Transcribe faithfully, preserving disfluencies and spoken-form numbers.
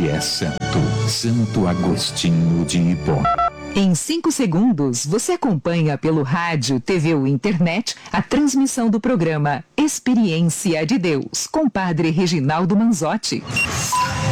ele é santo, Santo Agostinho de Hipona. Em cinco segundos, você acompanha pelo rádio, T V ou internet a transmissão do programa Experiência de Deus, com Padre Reginaldo Manzotti.